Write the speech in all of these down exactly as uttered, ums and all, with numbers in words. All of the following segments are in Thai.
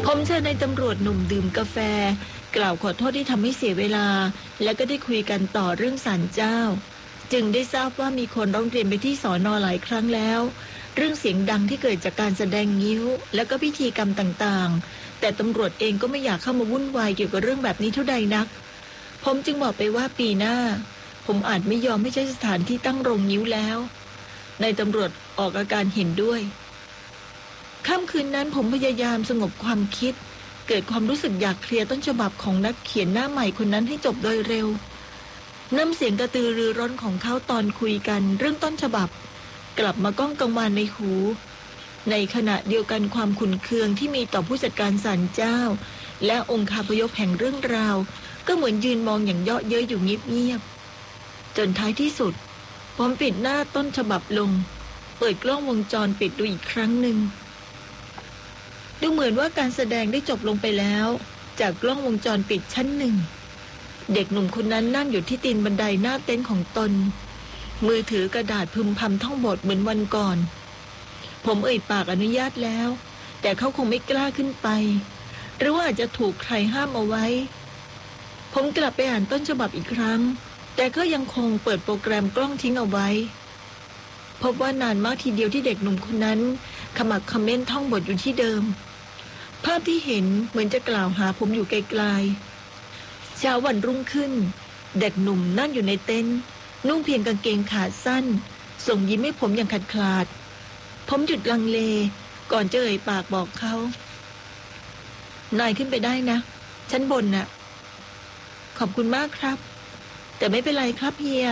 ผมเชิญนายตำรวจหนุ่มดื่มกาแฟกล่าวขอโทษที่ทำให้เสียเวลาและก็ได้คุยกันต่อเรื่องศาลเจ้าจึงได้ทราบว่ามีคนร้องเรียนไปที่สน.หลายครั้งแล้วเรื่องเสียงดังที่เกิดจากการแสดงงิ้วและก็พิธีกรรมต่างๆแต่ตำรวจเองก็ไม่อยากเข้ามาวุ่นวายเกี่ยวกับเรื่องแบบนี้เท่าใดนักผมจึงบอกไปว่าปีหน้าผมอาจไม่ยอมให้ใช้สถานที่ตั้งโรงงิ้วแล้วนายตำรวจออกอาการเห็นด้วยค่ำคืนนั้นผมพยายามสงบความคิดเกิดความรู้สึกอยากเคลียร์ต้นฉบับของนักเขียนหน้าใหม่คนนั้นให้จบโดยเร็วน้ำเสียงกระตือรือร้นของเขาตอนคุยกันเรื่องต้นฉบับกลับมาก้องกังวานในหูในขณะเดียวกันความขุ่นเคืองที่มีต่อผู้จัดการศาลเจ้าและองค์คาพยพแห่งเรื่องราวก็เหมือนยืนมองอย่างเยาะเย้ยอยู่เงียบๆจนท้ายที่สุดผมปิดหน้าต้นฉบับลงเปิดกล้องวงจรปิดดูอีกครั้งหนึ่งดูเหมือนว่าการแสดงได้จบลงไปแล้วจากกล้องวงจรปิดชั้นหนึ่งเด็กหนุ่มคนนั้นนั่งอยู่ที่ตีนบันไดหน้าเต็นท์ของตนมือถือกระดาษพึมพำท่องบทเหมือนวันก่อนผมเอ่ยปากอนุญาตแล้วแต่เขาคงไม่กล้าขึ้นไปหรือว่าอาจจะถูกใครห้ามเอาไว้ผมกลับไปอ่านต้นฉบับอีกครั้งแต่ก็ยังคงเปิดโปรแกรมกล้องทิ้งเอาไว้พบว่านานมากทีเดียวที่เด็กหนุ่มคนนั้นขมักเขม้นท่องบทอยู่ที่เดิมภาพที่เห็นเหมือนจะกล่าวหาผมอยู่ไกลๆเช้าวันรุ่งขึ้นเด็กหนุ่มนั่งอยู่ในเต็นท์นุ่งเพียงกางเกงขาสั้นส่งยิ้มให้ผมอย่างขาดคลาดผมหยุดลังเลก่อนจะเอ่ยปากบอกเขานายขึ้นไปได้นะชั้นบนน่ะขอบคุณมากครับแต่ไม่เป็นไรครับเฮีย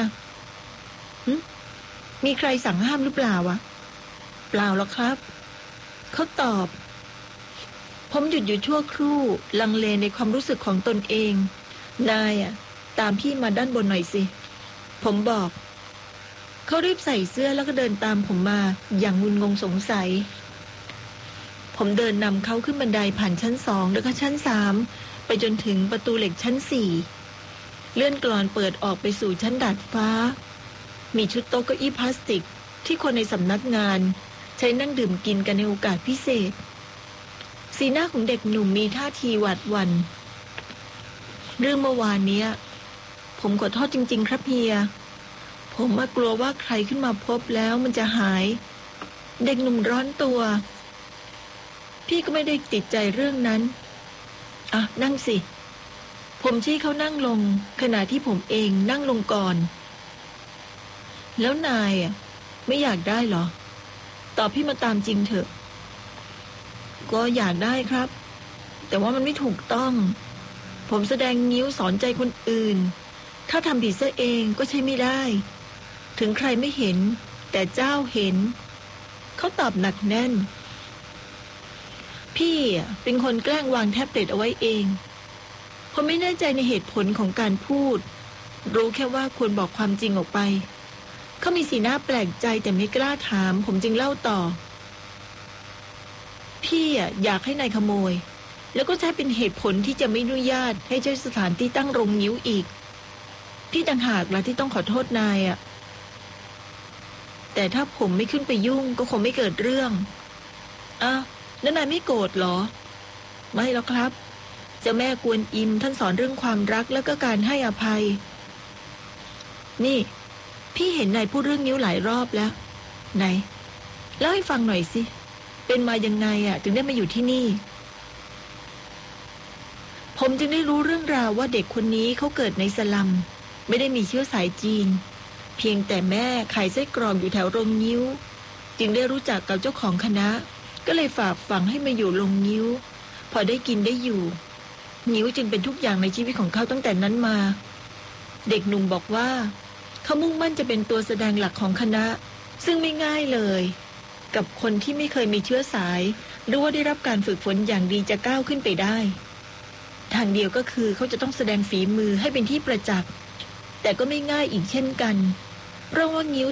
มีใครสั่งห้ามหรือเปล่าวะเปล่าหรอกครับเขาตอบผมหยุดอยู่ชั่วครู่ลังเลในความรู้สึกของตนเองนายอ่ะตามพี่มาด้านบนหน่อยสิผมบอกเขารีบใส่เสื้อแล้วก็เดินตามผมมาอย่างงุนงงสงสัยผมเดินนำเขาขึ้นบันไดผ่านชั้นสองแล้วก็ชั้นสามไปจนถึงประตูเหล็กชั้นสี่เลื่อนกลอนเปิดออกไปสู่ชั้นดาดฟ้ามีชุดโต๊ะเก้าอี้พลาสติกที่คนในสำนักงานใช้นั่งดื่มกินกันในโอกาสพิเศษสีหน้าของเด็กหนุ่มมีท่าทีหวาดหวั่นเรื่องเมื่อวานนี้ผมขอโทษจริงๆครับเฮียผมกลัวว่าใครขึ้นมาพบแล้วมันจะหายเด็กหนุ่มร้อนตัวพี่ก็ไม่ได้ติดใจเรื่องนั้นอ่ะนั่งสิผมชี้เขานั่งลงขณะที่ผมเองนั่งลงก่อนแล้วนายอ่ะไม่อยากได้เหรอตอบพี่มาตามจริงเถอะก็อยากได้ครับแต่ว่ามันไม่ถูกต้องผมแสดงงิ้วสอนใจคนอื่นถ้าทำผิดซะเองก็ใช่ไม่ได้ถึงใครไม่เห็นแต่เจ้าเห็นเขาตอบหนักแน่นพี่เป็นคนแกล้งวางแท็บเล็ตเอาไว้เองผมไม่แน่ใจในเหตุผลของการพูดรู้แค่ว่าควรบอกความจริงออกไปเขามีสีหน้าแปลกใจแต่ไม่กล้าถามผมจึงเล่าต่อพี่อยากให้นายขโมยแล้วก็ใช้เป็นเหตุผลที่จะไม่อนุญาตให้ใช้สถานที่ตั้งโรงงิ้วอีกพี่ต่างหากล่ะที่ต้องขอโทษนายอ่ะแต่ถ้าผมไม่ขึ้นไปยุ่งก็คงไม่เกิดเรื่องอ้าวแล้วนายไม่โกรธหรอไม่หรอกครับเจ้าแม่กวนอิมท่านสอนเรื่องความรักแล้วก็การให้อภัยนี่พี่เห็นนายพูดเรื่องนิ้วหลายรอบแล้วไหนเล่าให้ฟังหน่อยสิเป็นมายังไงอ่ะถึงได้มาอยู่ที่นี่ผมจึงได้รู้เรื่องราวว่าเด็กคนนี้เขาเกิดในสลัมไม่ได้มีเชื้อสายจีนเพียงแต่แม่ขายไส้กรอกอยู่แถวโรงงิ้วจึงได้รู้จักกับเจ้าของคณะก็เลยฝากฝังให้มาอยู่โรงงิ้วพอได้กินได้อยู่งิ้วจึงเป็นทุกอย่างในชีวิตของเขาตั้งแต่นั้นมาเด็กหนุ่มบอกว่าเขามุ่งมั่นจะเป็นตัวแสดงหลักของคณะซึ่งไม่ง่ายเลยกับคนที่ไม่เคยมีเชื้อสายหรือว่าได้รับการฝึกฝนอย่างดีจะก้าวขึ้นไปได้ทางเดียวก็คือเขาจะต้องแสดงฝีมือให้เป็นที่ประจักษ์แต่ก็ไม่ง่ายอีกเช่นกันเพราะว่างิ้ว